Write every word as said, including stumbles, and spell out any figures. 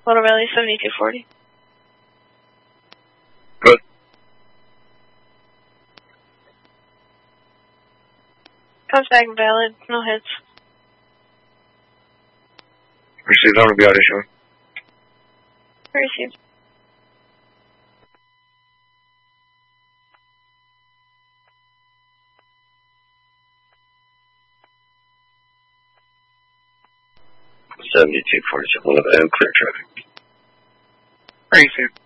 Little Valley seventy-two forty. Good. Comes back valid. No hits. Received on the B R issue. Received. seventy-two forty-seven, clear traffic. Received.